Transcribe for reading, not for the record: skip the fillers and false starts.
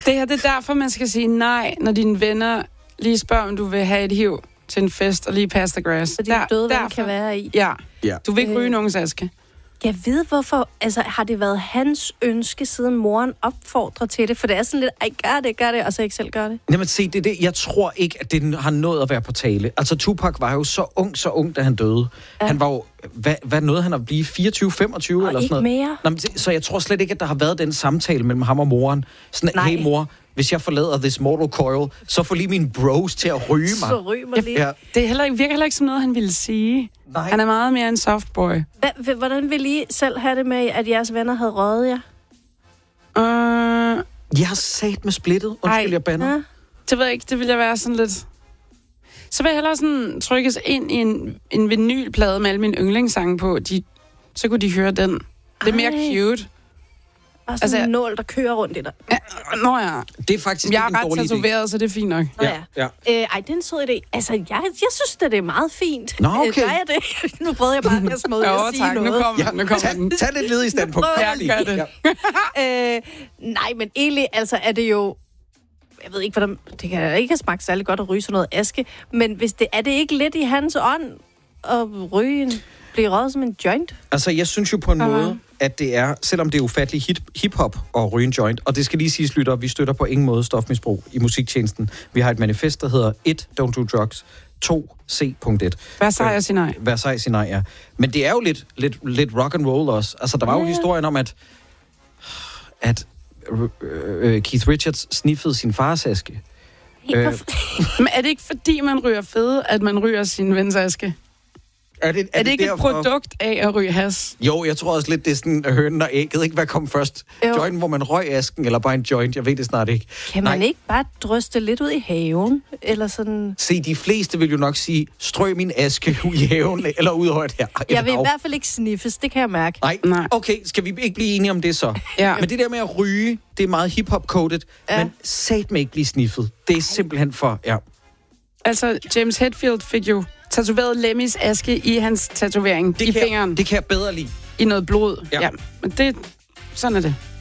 Det her, det er derfor, man skal sige nej, når dine venner lige spørger, om du vil have et hiv til en fest og lige pass the grass. Fordi døde ven kan være i. Ja. Du vil ikke ryge nogens aske. Jeg ved, hvorfor... Altså, har det været hans ønske, siden moren opfordrer til det? For det er sådan lidt, ej, gør det, og så ikke selv gør det. Jamen se, det er det. Jeg tror ikke, at det har nået at være på tale. Altså, Tupac var jo så ung, da han døde. Ja. Han var jo... Hvad nåede han at blive? 24-25 eller sådan noget? Ikke mere. Nå, så jeg tror slet ikke, at der har været den samtale mellem ham og moren. Sådan, hey mor, hvis jeg forlader this mortal coil, så får lige mine bros til at ryge mig. Så ryge mig lige. Ja. Det virker heller ikke som noget, han ville sige. Nej. Han er meget mere en softboy. Hvordan ville I selv have det med, at jeres venner havde røget jer? Jeg har sat med splittet. Undskyld, jeg bander. Ja. Det ved jeg ikke, det ville jeg være sådan lidt... Så vil jeg hellere sådan trykkes ind i en vinylplade med alle mine yndlingssange på. Så kunne de høre den. Det er mere cute. Og sådan en nål, der kører rundt i dig. Ja. Det er faktisk jeg ikke en dårlig idé. Jeg er ret tatoveret, så det er fint nok. Ja. Det er en sød idé. Altså, jeg synes, det er meget fint. Nå, okay. Gør jeg det? Nu prøvede jeg bare at smide at sige noget. Nu kommer den. Tag lidt led i stand på. Jeg gør det. Nej, men egentlig altså, er det jo... Jeg ved ikke, hvordan... Det kan ikke have smagt særlig godt at ryge sådan noget aske. Men hvis er det ikke lidt i hans ånd at blive røget som en joint? Altså, jeg synes jo på en måde, at det er, selvom det er ufattelig hip-hop at ryge en joint, og det skal lige siges, lytter, vi støtter på ingen måde stofmisbrug i musiktjenesten. Vi har et manifest, der hedder 1. Don't do drugs. 2. C.1. Vær sej og sig nej. Vær sej og sig nej, ja. Men det er jo lidt rock and roll også. Altså, der var jo historien om, at Keith Richards sniffede sin fars aske. Men er det ikke, fordi man ryger fede, at man ryger sin vens aske? Er det ikke et produkt af at ryge has? Jo, jeg tror også lidt, det er sådan hønen og ægget. Ikke, hvad kom først? Jointen, hvor man røg asken, eller bare en joint? Jeg ved det snart ikke. Kan man ikke bare dryste lidt ud i haven? Eller sådan... Se, de fleste vil jo nok sige, strø min aske ud i haven, eller ud over et her. Jeg vil i hvert fald ikke sniffes, det kan jeg mærke. Nej. Okay, skal vi ikke blive enige om det så? Ja. Men det der med at ryge, det er meget hip-hop-coded, men satme ikke blive sniffet. Det er simpelthen for, Altså, James Hetfield fik jo tatoveret Lemmys aske i hans tatovering i fingeren. Det kan jeg bedre lide. I noget blod. Ja. Men sådan er det.